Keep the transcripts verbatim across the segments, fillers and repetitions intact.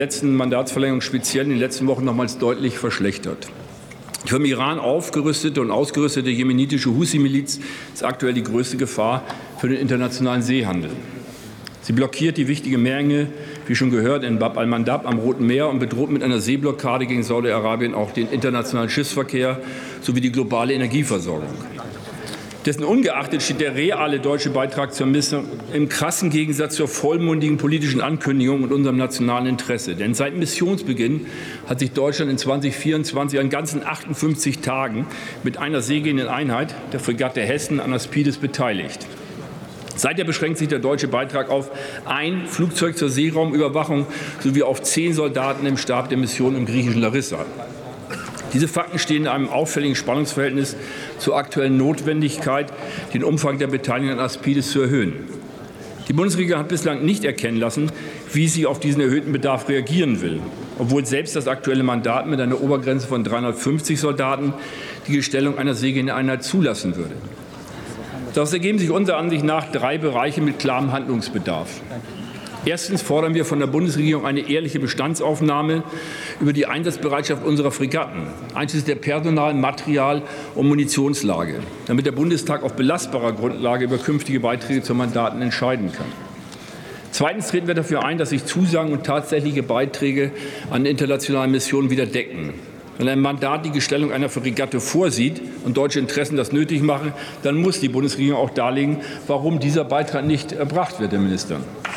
letzten Mandatsverlängerung speziell in den letzten Wochen nochmals deutlich verschlechtert. Die vom Iran aufgerüstete und ausgerüstete jemenitische Husi-Miliz ist aktuell die größte Gefahr für den internationalen Seehandel. Sie blockiert die wichtige Meerenge, wie schon gehört, in Bab al-Mandab am Roten Meer und bedroht mit einer Seeblockade gegen Saudi-Arabien auch den internationalen Schiffsverkehr sowie die globale Energieversorgung. Dessen ungeachtet steht der reale deutsche Beitrag zur Mission im krassen Gegensatz zur vollmundigen politischen Ankündigung und unserem nationalen Interesse. Denn seit Missionsbeginn hat sich Deutschland in zweitausendvierundzwanzig an ganzen achtundfünfzig Tagen mit einer seegehenden Einheit, der Fregatte Hessen, an Aspides beteiligt. Seither beschränkt sich der deutsche Beitrag auf ein Flugzeug zur Seeraumüberwachung sowie auf zehn Soldaten im Stab der Mission im griechischen Larissa. Diese Fakten stehen in einem auffälligen Spannungsverhältnis zur aktuellen Notwendigkeit, den Umfang der Beteiligung an Aspides zu erhöhen. Die Bundesregierung hat bislang nicht erkennen lassen, wie sie auf diesen erhöhten Bedarf reagieren will, obwohl selbst das aktuelle Mandat mit einer Obergrenze von dreihundertfünfzig Soldaten die Gestellung einer seegehenden Einheit zulassen würde. Daraus ergeben sich unserer Ansicht nach drei Bereiche mit klarem Handlungsbedarf. Erstens fordern wir von der Bundesregierung eine ehrliche Bestandsaufnahme über die Einsatzbereitschaft unserer Fregatten, einschließlich der Personal-, Material- und Munitionslage, damit der Bundestag auf belastbarer Grundlage über künftige Beiträge zu Mandaten entscheiden kann. Zweitens treten wir dafür ein, dass sich Zusagen und tatsächliche Beiträge an internationalen Missionen wieder decken. Wenn ein Mandat die Gestellung einer Fregatte vorsieht und deutsche Interessen das nötig machen, dann muss die Bundesregierung auch darlegen, warum dieser Beitrag nicht erbracht wird, Herr Minister.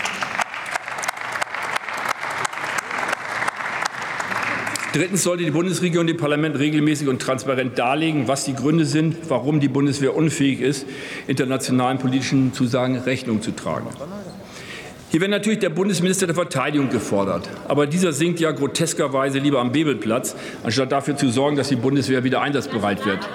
Drittens sollte die Bundesregierung dem Parlament regelmäßig und transparent darlegen, was die Gründe sind, warum die Bundeswehr unfähig ist, internationalen politischen Zusagen Rechnung zu tragen. Hier wird natürlich der Bundesminister der Verteidigung gefordert. Aber dieser singt ja groteskerweise lieber am Bebelplatz, anstatt dafür zu sorgen, dass die Bundeswehr wieder einsatzbereit wird.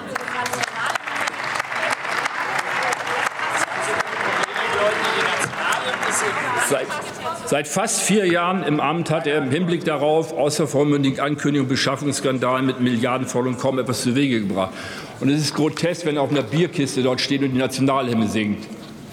Seit, seit fast vier Jahren im Amt hat er im Hinblick darauf außer vollmündigen Ankündigungen und Beschaffungsskandalen mit Milliardenforderungen kaum etwas zu Wege gebracht. Und es ist grotesk, wenn er auf einer Bierkiste dort steht und die Nationalhymne singt.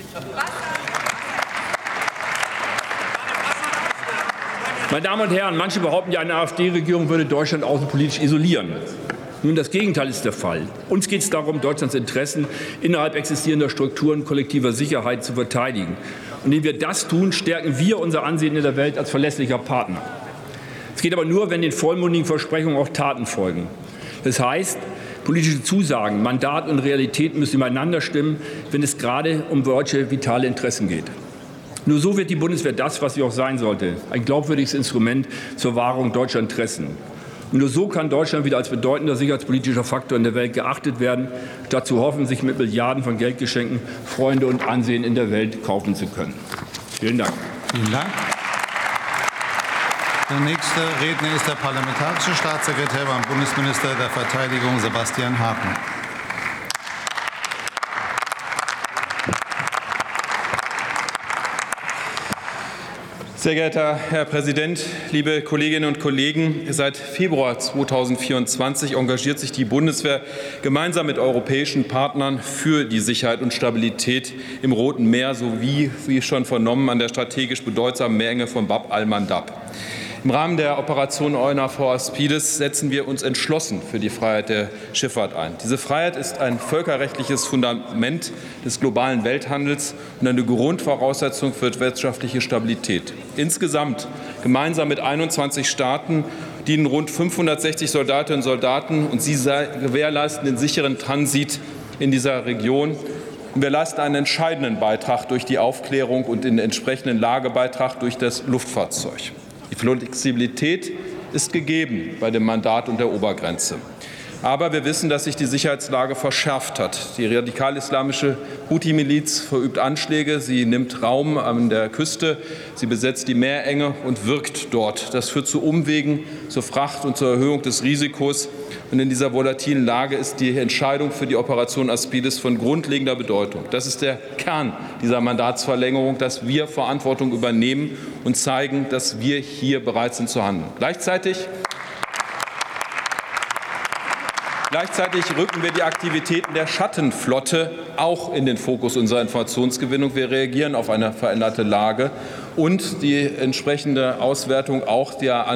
Meine Damen und Herren, manche behaupten ja, eine AfD-Regierung würde Deutschland außenpolitisch isolieren. Nun, das Gegenteil ist der Fall. Uns geht es darum, Deutschlands Interessen innerhalb existierender Strukturen kollektiver Sicherheit zu verteidigen. Und indem wir das tun, stärken wir unser Ansehen in der Welt als verlässlicher Partner. Es geht aber nur, wenn den vollmundigen Versprechungen auch Taten folgen. Das heißt, politische Zusagen, Mandat und Realität müssen übereinander stimmen, wenn es gerade um deutsche vitale Interessen geht. Nur so wird die Bundeswehr das, was sie auch sein sollte, ein glaubwürdiges Instrument zur Wahrung deutscher Interessen. Und nur so kann Deutschland wieder als bedeutender sicherheitspolitischer Faktor in der Welt geachtet werden, statt zu hoffen, sich mit Milliarden von Geldgeschenken Freunde und Ansehen in der Welt kaufen zu können. Vielen Dank. Vielen Dank. Der nächste Redner ist der Parlamentarische Staatssekretär beim Bundesminister der Verteidigung, Sebastian Hartmann. Sehr geehrter Herr Präsident, liebe Kolleginnen und Kollegen! Seit Februar zweitausendvierundzwanzig engagiert sich die Bundeswehr gemeinsam mit europäischen Partnern für die Sicherheit und Stabilität im Roten Meer sowie, wie schon vernommen, an der strategisch bedeutsamen Meerenge von Bab al-Mandab. Im Rahmen der Operation EUNAVFOR Aspides setzen wir uns entschlossen für die Freiheit der Schifffahrt ein. Diese Freiheit ist ein völkerrechtliches Fundament des globalen Welthandels und eine Grundvoraussetzung für wirtschaftliche Stabilität. Insgesamt, gemeinsam mit einundzwanzig Staaten, dienen rund fünfhundertsechzig Soldatinnen und Soldaten, und sie gewährleisten den sicheren Transit in dieser Region. Und wir leisten einen entscheidenden Beitrag durch die Aufklärung und den entsprechenden Lagebeitrag durch das Luftfahrzeug. Die Flexibilität ist gegeben bei dem Mandat und der Obergrenze. Aber wir wissen, dass sich die Sicherheitslage verschärft hat. Die radikal-islamische Houthi-Miliz verübt Anschläge, sie nimmt Raum an der Küste, sie besetzt die Meerenge und wirkt dort. Das führt zu Umwegen, zur Fracht und zur Erhöhung des Risikos. Und in dieser volatilen Lage ist die Entscheidung für die Operation Aspides von grundlegender Bedeutung. Das ist der Kern dieser Mandatsverlängerung, dass wir Verantwortung übernehmen und zeigen, dass wir hier bereit sind zu handeln. Gleichzeitig Gleichzeitig rücken wir die Aktivitäten der Schattenflotte auch in den Fokus unserer Informationsgewinnung. Wir reagieren auf eine veränderte Lage und die entsprechende Auswertung auch der